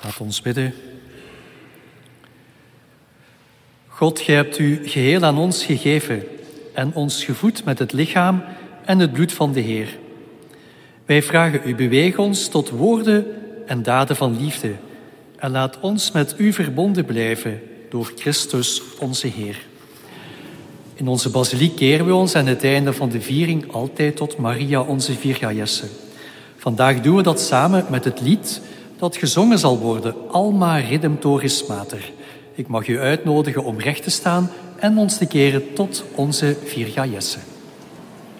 Laat ons bidden. God, gij hebt u geheel aan ons gegeven en ons gevoed met het lichaam en het bloed van de Heer. Wij vragen u, beweeg ons tot woorden en daden van liefde en laat ons met u verbonden blijven door Christus onze Heer. In onze basiliek keren we ons aan het einde van de viering altijd tot Maria, onze Viergajesse. Vandaag doen we dat samen met het lied dat gezongen zal worden, Alma Redemptoris Mater. Ik mag u uitnodigen om recht te staan en ons te keren tot onze Viergajesse.